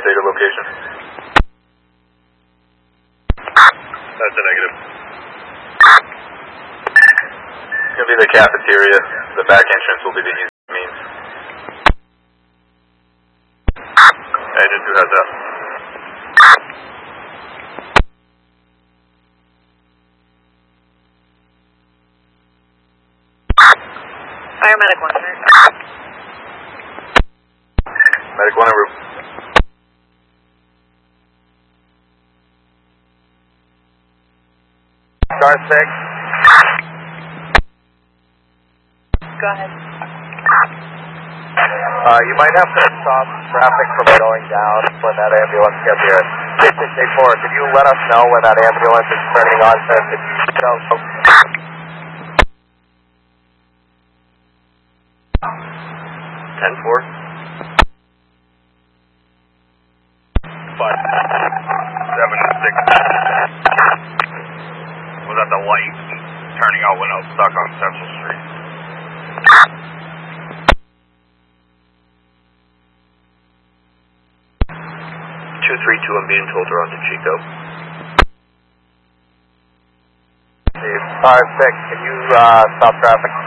data location. That's a negative. It's going to be the cafeteria. The back entrance will be the easiest means. Agent 2 has that. Fire medic 1, sir. Medic 1 en route. Star 6. Go ahead. You might have to stop traffic from going down when that ambulance gets here. 6684, could you let us know when that ambulance is turning on to the 10-4. 5-7-6. Was at the light turning out when I was stuck on Central Street. I'm being told they're on to Chico. 5-6, can you stop traffic?